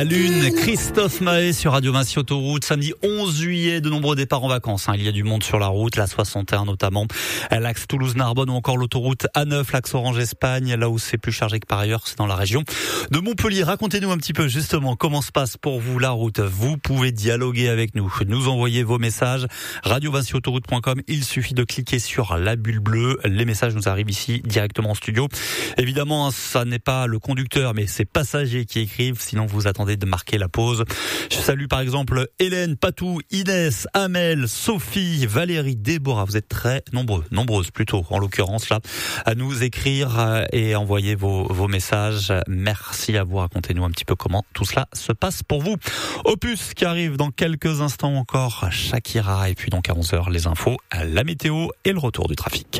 La Lune, Christophe Mahé sur Radio Vinci Autoroute. Samedi 11 juillet, de nombreux départs en vacances. Il y a du monde sur la route, la 61 notamment, l'axe Toulouse-Narbonne ou encore l'autoroute A9, l'axe Orange-Espagne. Là où c'est plus chargé que par ailleurs, c'est dans la région de Montpellier. Racontez-nous un petit peu justement comment se passe pour vous la route. Vous pouvez dialoguer avec nous, nous envoyer vos messages. radiovinciautoroute.com, il suffit de cliquer sur la bulle bleue. Les messages nous arrivent ici directement en studio. Évidemment, ça n'est pas le conducteur, mais c'est passagers qui écrivent, sinon vous attendez de marquer la pause. Je salue par exemple Hélène, Patou, Inès, Amel, Sophie, Valérie, Déborah. Vous êtes très nombreuses plutôt, en l'occurrence là, à nous écrire et envoyer vos messages. Merci à vous. Racontez-nous un petit peu comment tout cela se passe pour vous. Opus qui arrive dans quelques instants encore, Shakira, et puis donc à 11h les infos, la météo et le retour du trafic.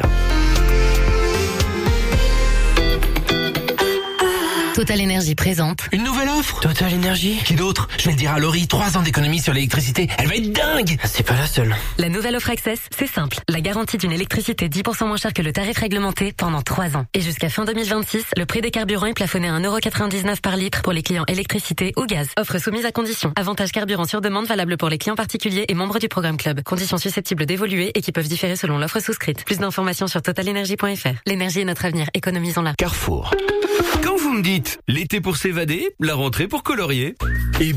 Total Énergie présente. Une nouvelle offre Total Énergie. Qui d'autre? Je vais le dire à Laurie, 3 ans d'économie sur l'électricité. Elle va être dingue. C'est pas la seule. La nouvelle offre Access, c'est simple. La garantie d'une électricité 10% moins chère que le tarif réglementé pendant 3 ans. Et jusqu'à fin 2026, le prix des carburants est plafonné à 1,99€ par litre pour les clients électricité ou gaz. Offre soumise à conditions. Avantage carburant sur demande valable pour les clients particuliers et membres du programme Club. Conditions susceptibles d'évoluer et qui peuvent différer selon l'offre souscrite. Plus d'informations sur totalenergie.fr. L'énergie est notre avenir, économisons-la. Carrefour. Quand vous me dites l'été pour s'évader, la rentrée pour colorier,